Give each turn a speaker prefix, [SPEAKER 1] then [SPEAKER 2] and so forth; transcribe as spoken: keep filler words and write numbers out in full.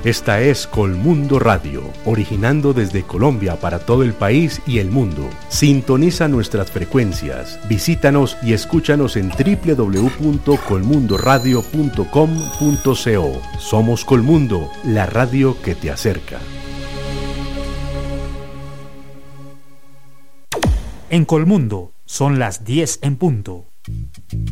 [SPEAKER 1] Esta es Colmundo Radio, originando desde Colombia para todo el país y el mundo. Sintoniza nuestras frecuencias, visítanos y escúchanos en doble u doble u doble u punto colmundoradio punto com punto co. Somos Colmundo, la radio que te acerca.
[SPEAKER 2] En Colmundo son las diez en punto.